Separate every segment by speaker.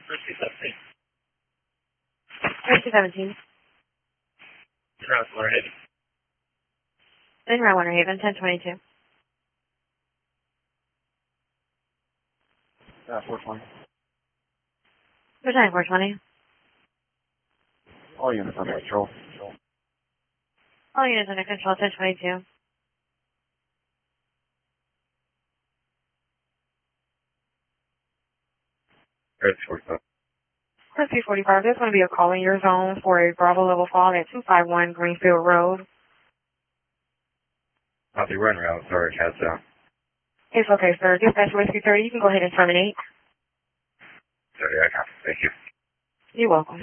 Speaker 1: Rescue 17.
Speaker 2: Route Winter Haven.
Speaker 1: In Route Winter Haven, 1022.
Speaker 2: 420.
Speaker 1: Lieutenant 420.
Speaker 2: All units under control.
Speaker 1: All units under control, 1022.
Speaker 2: Rescue 45.
Speaker 1: Rescue 45, there's going to be a call in your zone for a Bravo level fog at 251 Greenfield Road.
Speaker 2: Copy, we're en route. Sorry, cat's out.
Speaker 1: It's okay, sir. Dispatch Rescue 30, you can go ahead and terminate.
Speaker 2: 30, I copy. Thank you.
Speaker 1: You're welcome.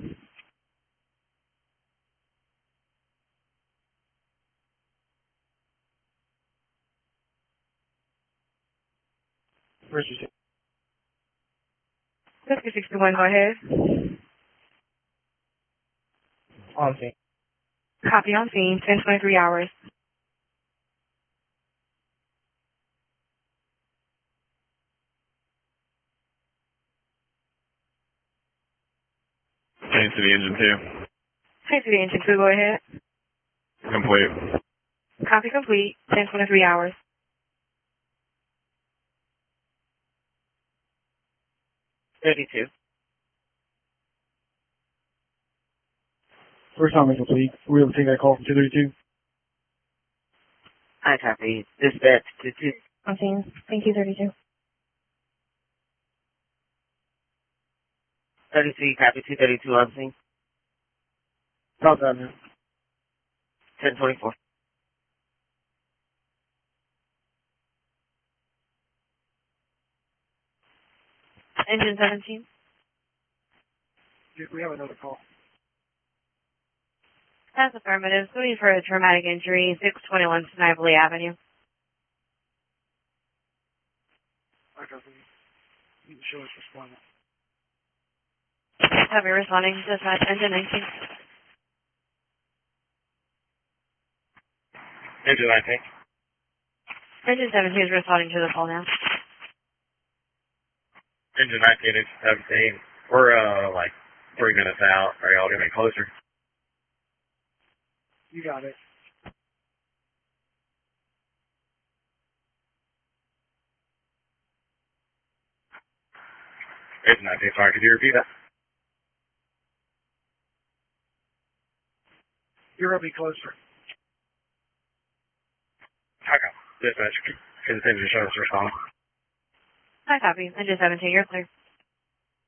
Speaker 2: Rescue
Speaker 1: Rescue 61, go ahead.
Speaker 2: on scene.
Speaker 1: Copy on scene, 1023 hours.
Speaker 2: Change to the engine 2.
Speaker 1: Change to the engine 2, go ahead.
Speaker 2: Complete.
Speaker 1: Copy complete, 1023 hours.
Speaker 2: First time is complete. We're able to take that call from 232.
Speaker 3: I copy. Dispatch to 2.
Speaker 1: On scene, thank you, 32.
Speaker 3: 33, copy 232 on scene.
Speaker 2: Stop that, man.
Speaker 3: 1024.
Speaker 1: Engine 17.
Speaker 2: We have another call.
Speaker 1: That's affirmative. Scooting for a traumatic injury, 621 Snively Avenue.
Speaker 2: I copy. You can show us responding.
Speaker 1: Copy responding. Dispatch engine 19.
Speaker 2: Engine 19.
Speaker 1: Engine 17 is responding to the call now.
Speaker 2: Engine 19, engine 17. We're, like 3 minutes out. Are y'all getting closer? You got it. Engine 19, sorry, could you repeat that? You're going to be closer. Okay. Dispatch, continue to show us responding.
Speaker 1: Hi, copy. Engine 17, you're clear.